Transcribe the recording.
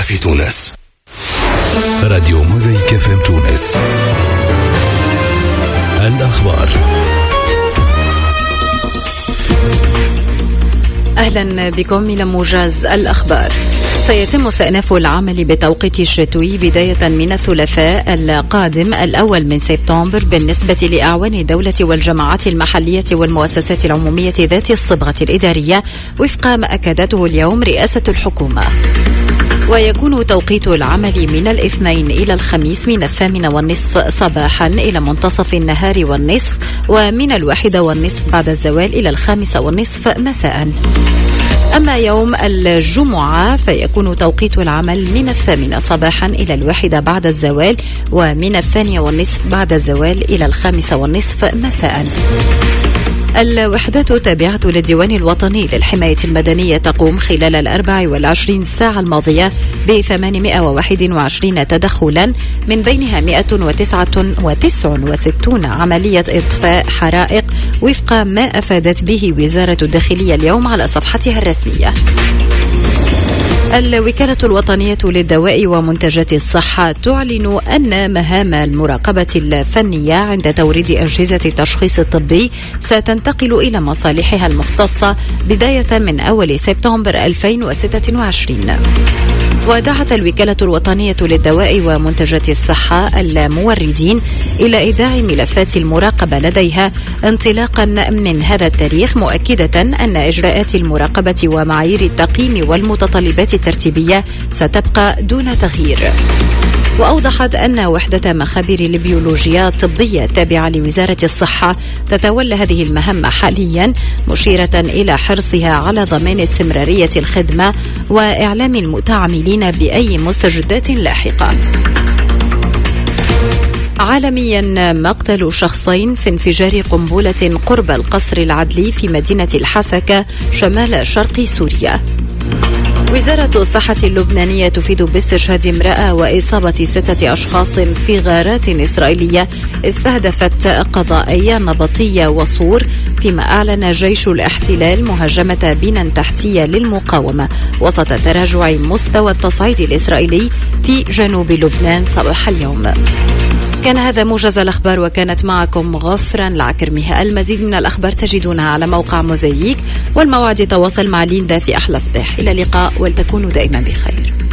في تونس. راديو موزايك FM تونس. الأخبار. أهلا بكم إلى موجز الأخبار. سيتم استئناف العمل بالتوقيت الشتوي بداية من الثلاثاء القادم 1 من سبتمبر بالنسبة لأعوان الدولة والجماعات المحلية والمؤسسات العمومية ذات الصبغة الإدارية وفق ما أكدته اليوم رئاسة الحكومة. ويكون توقيت العمل من الاثنين إلى الخميس من 8:30 صباحا إلى منتصف النهار والنصف، ومن 1:30 بعد الزوال إلى 5:30 مساء. أما يوم الجمعة فيكون توقيت العمل من 8 صباحا إلى 1 بعد الزوال، ومن 2:30 بعد الزوال إلى 5:30 مساء. الوحدات التابعة للديوان الوطني للحماية المدنية تقوم خلال 24 ساعة الماضية ب 821 تدخلا، من بينها 169 عملية إطفاء حرائق وفق ما أفادت به وزارة الداخلية اليوم على صفحتها الرسمية. الوكالة الوطنية للدواء ومنتجات الصحة تعلن أن مهام المراقبة الفنية عند توريد أجهزة التشخيص الطبي ستنتقل إلى مصالحها المختصة بداية من أول سبتمبر 2026. ودعت الوكالة الوطنية للدواء ومنتجات الصحة الموردين إلى إيداع ملفات المراقبة لديها انطلاقا من هذا التاريخ، مؤكدة أن إجراءات المراقبة ومعايير التقييم والمتطلبات الترتيبية ستبقى دون تغيير. وأوضحت أن وحدة مخابر البيولوجيا الطبية التابعة لوزارة الصحة تتولى هذه المهمة حاليا، مشيرة إلى حرصها على ضمان استمرارية الخدمة وإعلام المتعاملين بأي مستجدات لاحقة. عالميا مقتل شخصين في انفجار قنبلة قرب القصر العدلي في مدينة الحسكة شمال شرق سوريا. وزارة الصحة اللبنانية تفيد باستشهاد امرأة وإصابة 6 أشخاص في غارات إسرائيلية استهدفت قضائية نبطية وصور، فيما أعلن جيش الاحتلال مهاجمة بنى تحتية للمقاومة وسط تراجع مستوى التصعيد الإسرائيلي في جنوب لبنان صباح اليوم. كان هذا موجز الأخبار، وكانت معكم غفران العكرمي. المزيد من الأخبار تجدونها على موقع موزايك، والموعد تواصل مع ليندا في أحلى صباح. إلى اللقاء ولتكونوا دائما بخير.